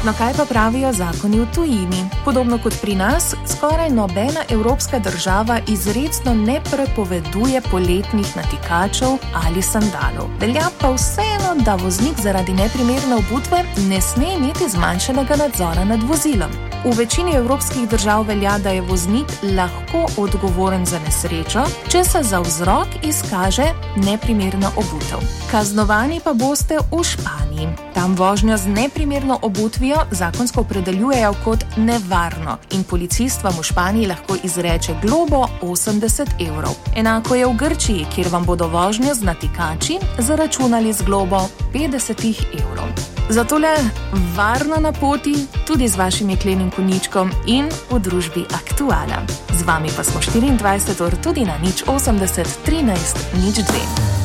No kaj pa pravijo zakoni v tujini? Podobno kot pri nas, skoraj nobena evropska država izrecno ne prepoveduje poletnih natikačev ali sandalov. Velja pa vseeno, da voznik zaradi neprimerne obutve ne sme imeti zmanjšanega nadzora nad vozilom. V večini evropskih držav velja, da je voznik lahko odgovoren za nesrečo, če se za vzrok izkaže neprimerna obutev. Kaznovani pa boste v Španiji. Tam vožnjo z neprimerno obutvijo zakonsko opredeljujejo kot nevarno in policist vam v Španiji lahko izreče globo 80 evrov. Enako je v Grčiji, kjer vam bodo vožnjo z natikači zaračunali z globo 50 evrov. Zato le varno na poti, tudi z vašim jeklenim konjičkom in v družbi Aktuala. Z vami pa smo 24 ur tudi na 080 13 02.